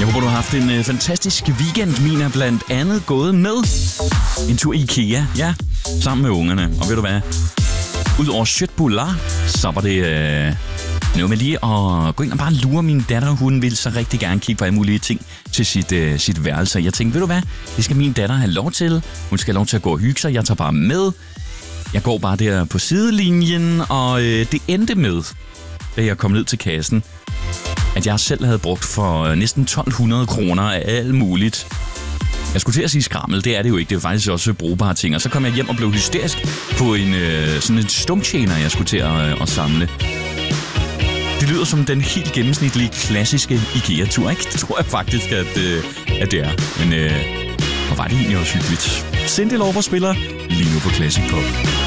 Jeg håber, du har haft en fantastisk weekend. Min er blandt andet gået med en tur i IKEA. Ja, sammen med ungerne. Og ved du hvad? Udover Schøtbuller, så var det noget med lige at gå ind og bare lure min datter. Hun vil så rigtig gerne kigge på alle mulige ting til sit værelse. Jeg tænkte, ved du hvad? Det skal min datter have lov til. Hun skal have lov til at gå og hygge sig. Jeg tager bare med. Jeg går bare der på sidelinjen, og det endte med, da jeg kom ned til kassen, at jeg selv havde brugt for næsten 1.200 kroner af alt muligt. Jeg skulle til at sige skrammel, det er det jo ikke. Det er faktisk også brugbare ting. Og så kom jeg hjem og blev hysterisk på sådan en stumtjener, jeg skulle til at samle. Det lyder som den helt gennemsnitlige, klassiske IKEA-tur, ikke? Det tror jeg faktisk, at det er. Men hvor var det egentlig også hyggeligt. Cyndi Lauper spiller lige nu på Classic Pop.